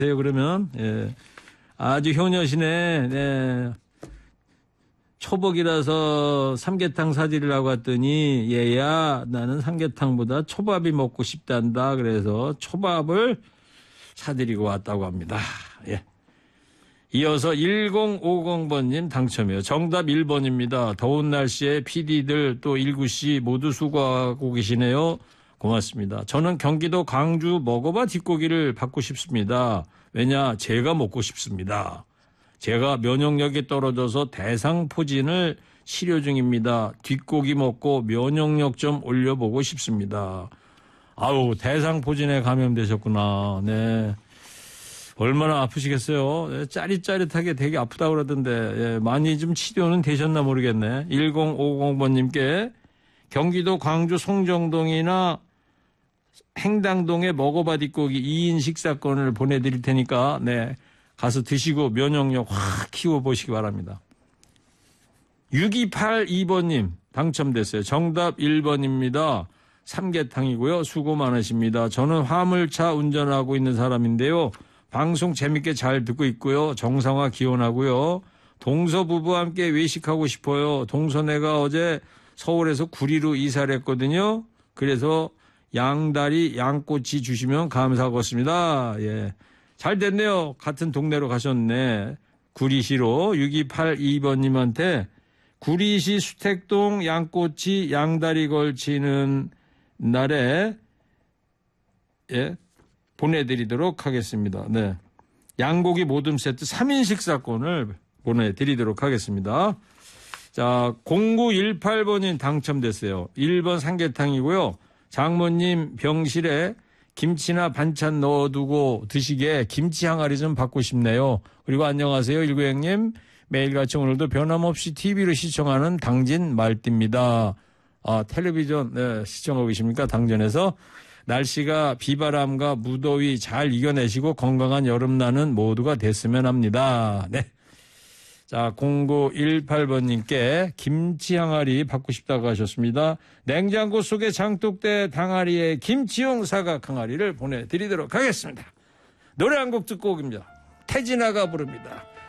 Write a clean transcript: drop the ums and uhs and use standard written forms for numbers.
그러면 예. 아주 효녀시네. 네. 초복이라서 삼계탕 사드리려고 했더니 얘야 나는 삼계탕보다 초밥이 먹고 싶단다. 그래서 초밥을 사드리고 왔다고 합니다. 예. 이어서 1050번님 당첨이에요. 정답 1번입니다. 더운 날씨에 PD들 또 19씨 모두 수고하고 계시네요. 고맙습니다. 저는 경기도 광주 먹어봐 뒷고기를 받고 싶습니다. 왜냐? 제가 먹고 싶습니다. 제가 면역력이 떨어져서 대상포진을 치료 중입니다. 뒷고기 먹고 면역력 좀 올려보고 싶습니다. 아우, 대상포진에 감염되셨구나. 네. 얼마나 아프시겠어요? 네, 짜릿짜릿하게 되게 아프다고 그러던데, 예, 많이 좀 치료는 되셨나 모르겠네. 1050번님께 경기도 광주 송정동이나 행당동에 먹어봐 뒷고기 2인 식사권을 보내드릴 테니까, 네. 가서 드시고 면역력 확 키워보시기 바랍니다. 6282번님 당첨됐어요. 정답 1번입니다. 삼계탕이고요. 수고 많으십니다. 저는 화물차 운전하고 있는 사람인데요. 방송 재밌게 잘 듣고 있고요. 정상화 기원하고요. 동서 부부와 함께 외식하고 싶어요. 동서네가 어제 서울에서 구리로 이사를 했거든요. 그래서 양다리 양꼬치 주시면 감사하겠습니다. 예. 잘 됐네요. 같은 동네로 가셨네. 구리시로 6282번님한테 구리시 수택동 양꼬치 양다리 걸치는 날에 예, 보내드리도록 하겠습니다. 네, 양고기 모듬 세트 3인 식사권을 보내드리도록 하겠습니다. 자, 0918번님 당첨됐어요. 1번 삼계탕이고요. 장모님 병실에 김치나 반찬 넣어두고 드시게 김치 항아리 좀 받고 싶네요. 그리고 안녕하세요. 19형님. 매일같이 오늘도 변함없이 TV로 시청하는 당진 말띠입니다. 아, 텔레비전 네, 시청하고 계십니까? 당전에서. 날씨가 비바람과 무더위 잘 이겨내시고 건강한 여름나는 모두가 됐으면 합니다. 네. 자, 0918번님께 김치 항아리 받고 싶다고 하셨습니다. 냉장고 속에 장독대 항아리에 김치용 사각 항아리를 보내드리도록 하겠습니다. 노래 한 곡 듣고 오깁니다. 태진아가 부릅니다.